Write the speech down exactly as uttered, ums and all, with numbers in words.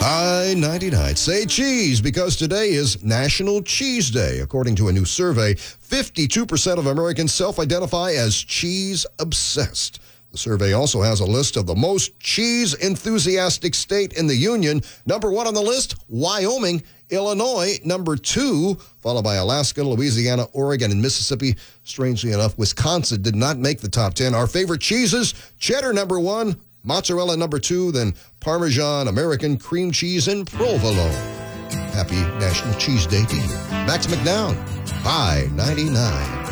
I ninety-nine. Say cheese because today is National Cheese Day. According to a new survey, fifty-two percent of Americans self-identify as cheese-obsessed. The survey also has a list of the most cheese-enthusiastic state in the union. Number one on the list, Wyoming. Illinois, number two, followed by Alaska, Louisiana, Oregon, and Mississippi. Strangely enough, Wisconsin did not make the top ten. Our favorite cheeses, cheddar number one, mozzarella number two, then Parmesan, American cream cheese, and provolone. Happy National Cheese Day to you. Max McNown, I ninety-nine.